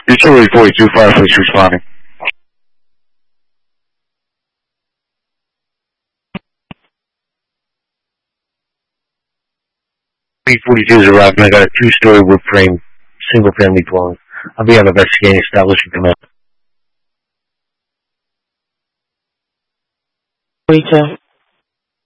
Utility 42, fire police responding. B-42 is arriving. I got a two-story wood frame, single-family dwelling. I'll be on investigating establishing command. 42.